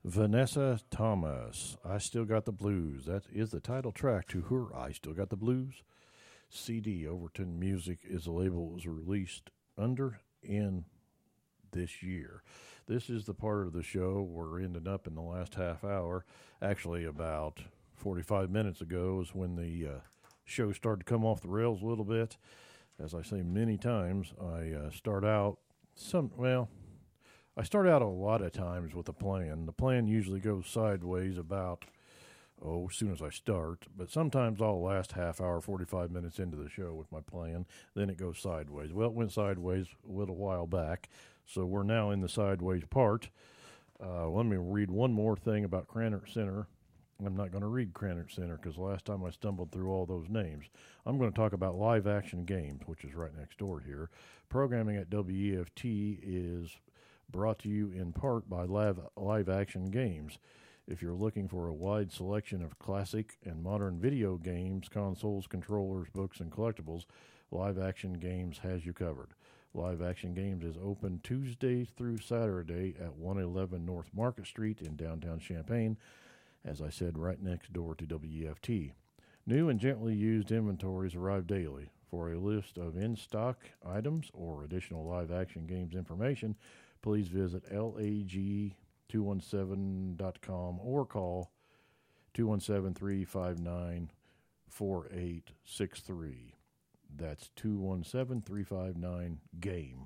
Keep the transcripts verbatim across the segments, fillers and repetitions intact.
Vanessa Thomas, I Still Got the Blues. That is the title track to her I Still Got the Blues C D. Overton Music is the label it was released under in this year. This is the part of the show we're ending up in the last half hour. Actually, about forty-five minutes ago is when the uh, show started to come off the rails a little bit. As I say many times, I uh, start out some, well, I start out a lot of times with a plan. The plan usually goes sideways about, oh, as soon as I start. But sometimes I'll last half hour, forty-five minutes into the show with my plan. Then it goes sideways. Well, it went sideways a little while back. So we're now in the sideways part. Uh, let me read one more thing about Krannert Center. I'm not going to read Krannert Center because last time I stumbled through all those names. I'm going to talk about Live Action Games, which is right next door here. Programming at W E F T is brought to you in part by Live, Live Action Games. If you're looking for a wide selection of classic and modern video games, consoles, controllers, books, and collectibles, Live Action Games has you covered. Live Action Games is open Tuesday through Saturday at one eleven North Market Street in downtown Champaign, as I said, right next door to W E F T. New and gently used inventories arrive daily. For a list of in-stock items or additional Live Action Games information, please visit L A G two one seven dot com or call two one seven, three five nine, four eight six three. That's two one seven, three five nine, GAME.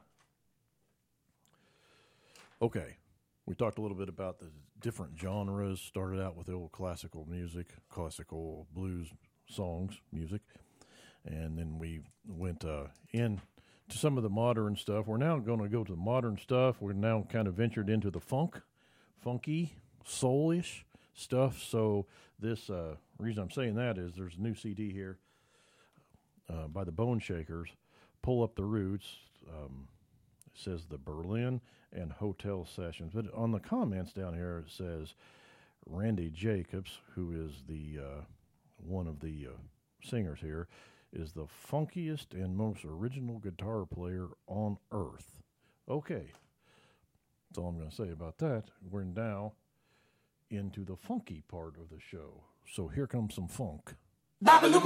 Okay, we talked a little bit about the different genres. Started out with the old classical music, classical blues songs, music, and then we went uh, in to some of the modern stuff. We're now going to go to the modern stuff. We're now kind of ventured into the funk, funky, soulish stuff. So this uh, reason I'm saying that is there's a new C D here uh, by the Bone Shakers, Pull Up the Roots. Um, it says the Berlin and Hotel Sessions. But on the comments down here it says Randy Jacobs, who is the uh, one of the uh, singers here, is the funkiest and most original guitar player on earth. Okay, that's all I'm going to say about that. We're now into the funky part of the show. So here comes some funk. Babaloo,